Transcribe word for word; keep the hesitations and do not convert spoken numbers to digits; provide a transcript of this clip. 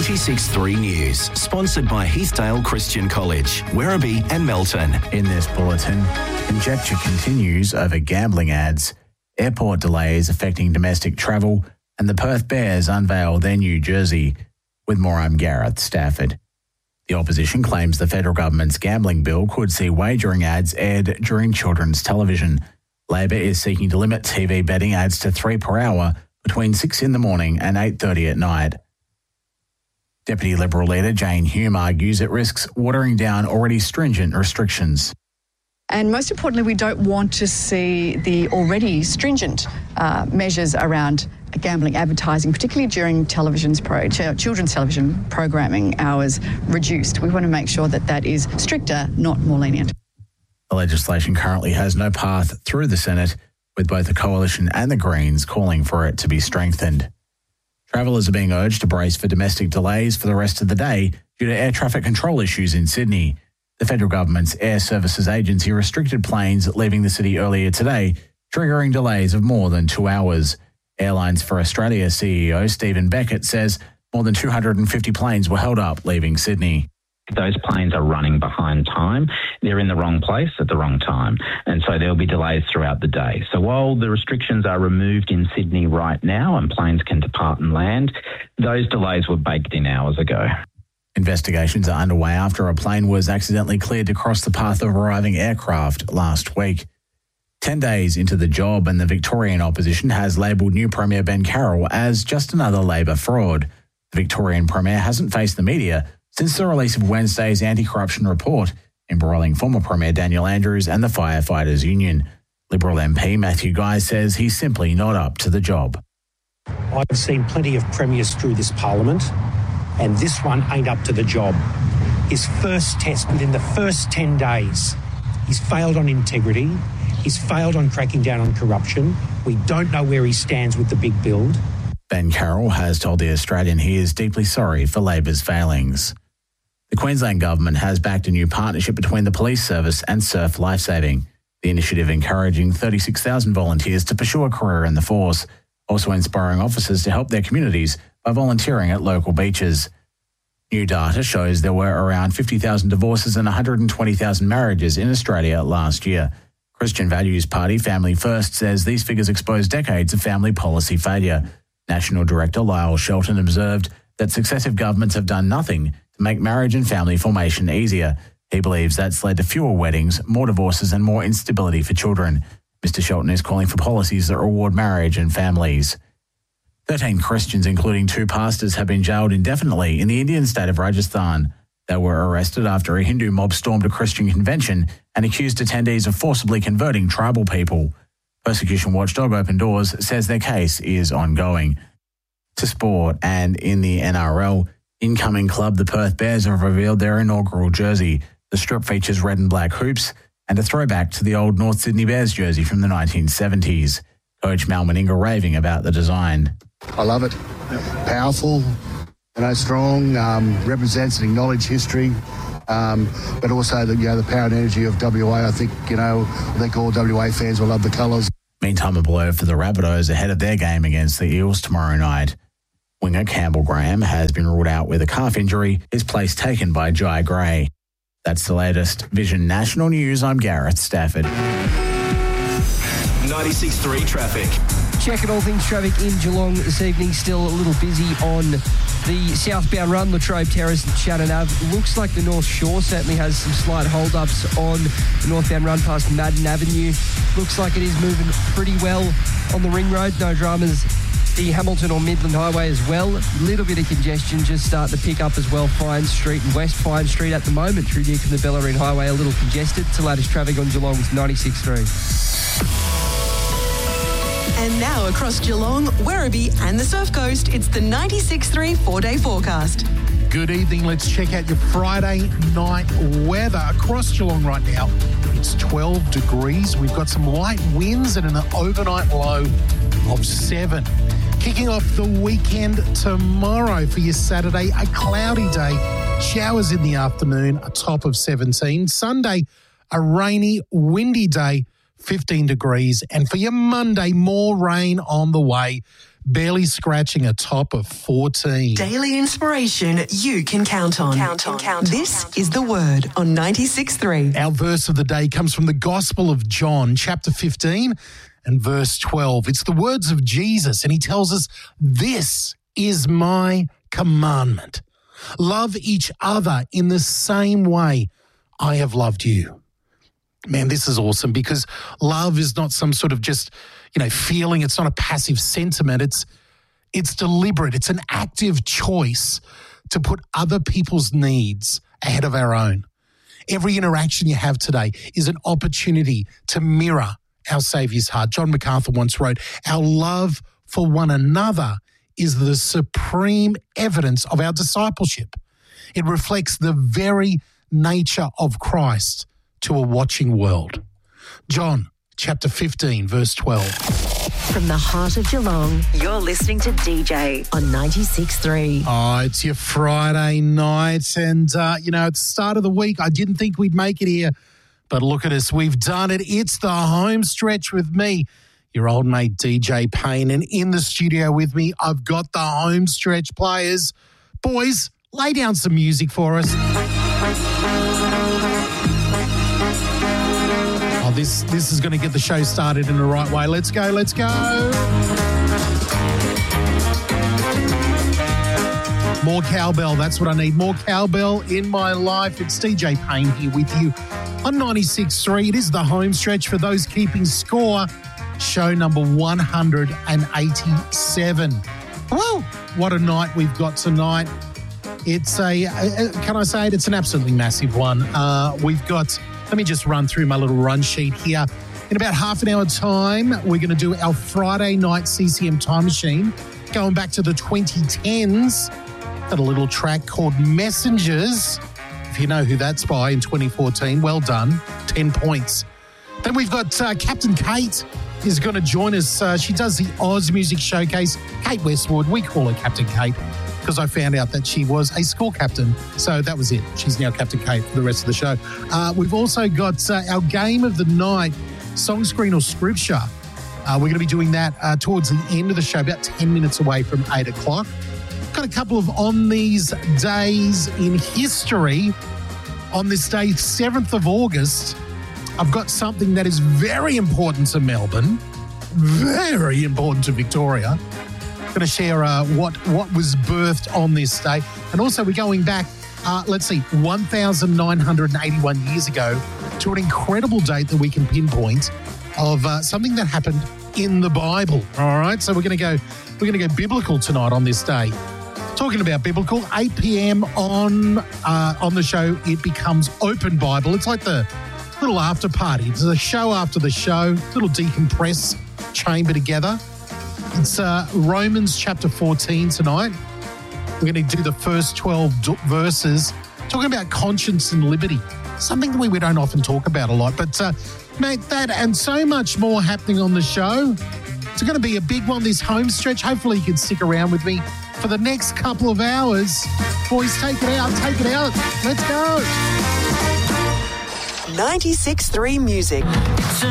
ninety-six point three News, sponsored by Heathdale Christian College, Werribee and Melton. In this bulletin, conjecture continues over gambling ads, airport delays affecting domestic travel, and the Perth Bears unveil their new jersey. With more, I'm Gareth Stafford. The opposition claims the federal government's gambling bill could see wagering ads aired during children's television. Labor is seeking to limit T V betting ads to three per hour between six in the morning and eight thirty at night. Deputy Liberal leader Jane Hume argues it risks watering down already stringent restrictions. And most importantly, we don't want to see the already stringent uh, measures around gambling advertising, particularly during television's pro, ch- children's television programming hours, reduced. We want to make sure that that is stricter, not more lenient. The legislation currently has no path through the Senate, with both the Coalition and the Greens calling for it to be strengthened. Travellers are being urged to brace for domestic delays for the rest of the day due to air traffic control issues in Sydney. The federal government's Air Services Agency restricted planes leaving the city earlier today, triggering delays of more than two hours. Airlines for Australia C E O Stephen Beckett says more than two hundred fifty planes were held up leaving Sydney. Those planes are running behind time. They're in the wrong place at the wrong time. And so there'll be delays throughout the day. So while the restrictions are removed in Sydney right now and planes can depart and land, those delays were baked in hours ago. Investigations are underway after a plane was accidentally cleared to cross the path of arriving aircraft last week. Ten days into the job, and the Victorian opposition has labelled new Premier Ben Carroll as just another Labor fraud. The Victorian Premier hasn't faced the media since the release of Wednesday's anti-corruption report, embroiling former Premier Daniel Andrews and the Firefighters Union. Liberal M P Matthew Guy says he's simply not up to the job. I've seen plenty of premiers through this parliament, and this one ain't up to the job. His first test within the first ten days, he's failed on integrity, he's failed on cracking down on corruption. We don't know where he stands with the big build. Ben Carroll has told The Australian he is deeply sorry for Labor's failings. The Queensland Government has backed a new partnership between the Police Service and Surf Lifesaving, the initiative encouraging thirty-six thousand volunteers to pursue a career in the force, also inspiring officers to help their communities by volunteering at local beaches. New data shows there were around fifty thousand divorces and one hundred twenty thousand marriages in Australia last year. Christian Values Party Family First says these figures expose decades of family policy failure. National Director Lyle Shelton observed that successive governments have done nothing to make marriage and family formation easier. He believes that's led to fewer weddings, more divorces and more instability for children. Mister Shelton is calling for policies that reward marriage and families. Thirteen Christians, including two pastors, have been jailed indefinitely in the Indian state of Rajasthan. They were arrested after a Hindu mob stormed a Christian convention and accused attendees of forcibly converting tribal people. Persecution watchdog Open Doors says their case is ongoing. To sport, and in the N R L, incoming club the Perth Bears have revealed their inaugural jersey. The strip features red and black hoops and a throwback to the old North Sydney Bears jersey from the nineteen seventies. Coach Mal Meninga raving about the design. I love it. Powerful, you know, strong, um, represents and acknowledges history, um, but also the, you know, the power and energy of W A. I think, you know, I think all W A fans will love the colours. Meantime, a blow for the Rabbitohs ahead of their game against the Eels tomorrow night. Winger Campbell Graham has been ruled out with a calf injury, his place taken by Jai Gray. That's the latest Vision National News. I'm Gareth Stafford. ninety-six point three traffic. Checking all things traffic in Geelong this evening. Still a little busy on the southbound run, Latrobe Terrace and Shannon Ave. Looks like the North Shore certainly has some slight hold-ups on the northbound run past Madden Avenue. Looks like it is moving pretty well on the Ring Road. No dramas. The Hamilton or Midland Highway as well. A little bit of congestion just starting to pick up as well. Fine Street and West Fine Street at the moment through Newcombe the Bellarine Highway a little congested. It's the latest traffic on Geelong's ninety-six point three. And now across Geelong, Werribee and the Surf Coast, it's the ninety-six point three four-day forecast. Good evening. Let's check out your Friday night weather. Across Geelong right now, it's twelve degrees. We've got some light winds and an overnight low of seven. Kicking off the weekend tomorrow for your Saturday, a cloudy day. Showers in the afternoon, a top of seventeen. Sunday, a rainy, windy day, fifteen degrees. And for your Monday, more rain on the way. barely scratching a top of fourteen. Daily inspiration you can count on. Count on. Count on. This is The Word on ninety-six three. Our verse of the day comes from the Gospel of John, chapter fifteen and verse twelve. It's the words of Jesus, and he tells us, "This is my commandment. Love each other in the same way I have loved you." Man, this is awesome, because love is not some sort of just, you know, feeling. It's not a passive sentiment. It's it's deliberate. It's an active choice to put other people's needs ahead of our own. Every interaction you have today is an opportunity to mirror our Saviour's heart. John MacArthur once wrote, "Our love for one another is the supreme evidence of our discipleship. It reflects the very nature of Christ to a watching world." John chapter fifteen, verse twelve. From the heart of Geelong, you're listening to D J on ninety-six three. Oh, it's your Friday night, and, uh, you know, it's the start of the week. I didn't think we'd make it here, but look at us. We've done it. It's the home stretch with me, your old mate D J Payne, and in the studio with me, I've got the home stretch players. Boys, lay down some music for us. Oh, this this is going to get the show started in the right way. Let's go, let's go. More cowbell, that's what I need. More cowbell in my life. It's D J Payne here with you on ninety-six three. It is the home stretch for those keeping score. Show number one hundred eighty-seven. Whoa, what a night we've got tonight. It's a, a can I say it? It's an absolutely massive one. Uh, we've got, let me just run through my little run sheet here. In about half an hour time, we're going to do our Friday night C C M Time Machine, going back to the twenty tens. Got a little track called Messengers. If you know who that's by, in twenty fourteen, well done, ten points. Then we've got uh, Captain Kate is going to join us. Uh, she does the Oz Music Showcase. Kate Westwood, we call her Captain Kate because I found out that she was a school captain. So that was it. She's now Captain Kate for the rest of the show. Uh, we've also got uh, our game of the night, Song, Screen or Scripture. Uh, we're going to be doing that uh, towards the end of the show, about ten minutes away from eight o'clock. Got a couple of on these days in history. On this day, seventh of August, I've got something that is very important to Melbourne, very important to Victoria. I'm going to share uh, what, what was birthed on this day. And also we're going back, uh, let's see, one thousand nine hundred eighty-one years ago to an incredible date that we can pinpoint of uh, something that happened in the Bible. All right, so we're going to go, we're going to go biblical tonight on this day. Talking about biblical, eight p.m. on uh, on the show, it becomes Open Bible. It's like the little after party. It's a show after the show, little decompress chamber together. It's uh, Romans chapter fourteen tonight. We're going to do the first twelve d- verses, talking about conscience and liberty, something that we, we don't often talk about a lot. But, uh, mate, that and so much more happening on the show. It's going to be a big one, this home stretch. Hopefully you can stick around with me for the next couple of hours. Boys, take it out, take it out. Let's go. ninety-six three Music.